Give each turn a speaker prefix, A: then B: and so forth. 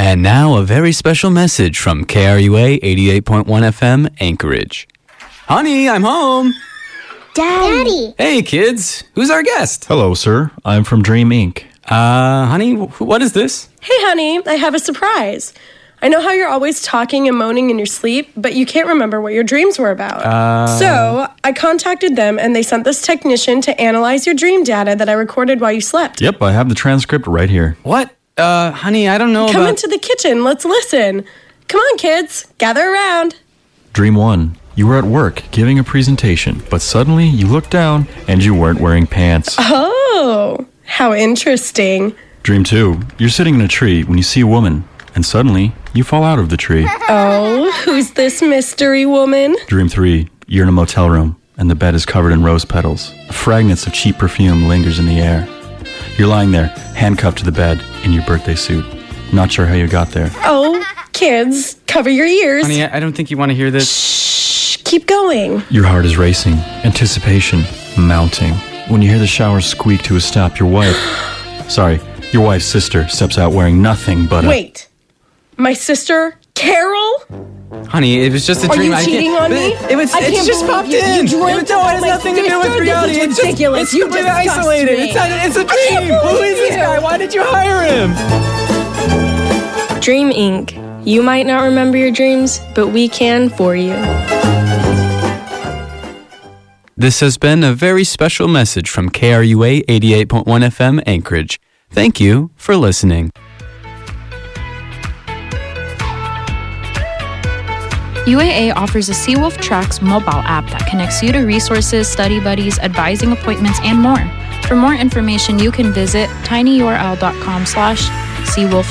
A: And now a very special message from KRUA 88.1 FM Anchorage. Honey, I'm home.
B: Daddy.
A: Hey, kids. Who's our guest?
C: Hello, sir. I'm from Dream Inc.
A: Honey, what is this?
D: Hey, honey, I have a surprise. I know how you're always talking and moaning in your sleep, but you can't remember what your dreams were about. So I contacted them, and they sent this technician to analyze your dream data that I recorded while you slept.
C: Yep, I have the transcript right here.
A: What? Honey, I don't know
D: Come into the kitchen. Let's listen. Come on, kids. Gather around.
C: Dream 1. You were at work giving a presentation, but suddenly you looked down and you weren't wearing pants.
D: Oh, how interesting.
C: Dream 2. You're sitting in a tree when you see a woman, and suddenly you fall out of the tree.
D: Oh, who's this mystery woman?
C: Dream 3. You're in a motel room, and the bed is covered in rose petals. Fragments of cheap perfume lingers in the air. You're lying there, handcuffed to the bed in your birthday suit. Not sure how you got there.
D: Oh, kids, cover your ears.
A: Honey, I don't think you want to hear this.
D: Shh, keep going.
C: Your heart is racing, anticipation mounting. When you hear the shower squeak to a stop, your wife's sister steps out wearing nothing but a...
D: Wait, my sister, Carol?
A: Honey, it was just a
D: Are
A: dream.
D: you cheating on me?
A: It's just popped in.
D: You dreamt
A: It has
D: about
A: nothing
D: my
A: to do with
D: sister?
A: reality.
D: This is
A: It's
D: ridiculous.
A: It's
D: You
A: completely
D: disgust
A: isolated.
D: me.
A: It's a dream. Who is this guy? Why did you hire him?
E: Dream Inc. You might not remember your dreams, but we can for you.
A: This has been a very special message from KRUA 88.1 FM Anchorage. Thank you for listening.
F: UAA offers a Seawolf Tracks mobile app that connects you to resources, study buddies, advising appointments, and more. For more information, you can visit tinyurl.com/Seawolf